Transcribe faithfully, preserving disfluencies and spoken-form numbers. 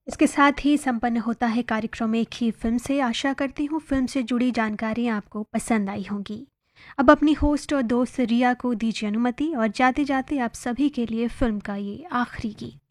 इसके साथ ही संपन्न होता है कार्यक्रम एक ही फिल्म से। आशा करती हूँ फिल्म से जुड़ी जानकारी आपको पसंद आई होंगी। अब अपनी होस्ट और दोस्त रिया को दीजिए अनुमति और जाते जाते आप सभी के लिए फिल्म का ये आखिरी गीत।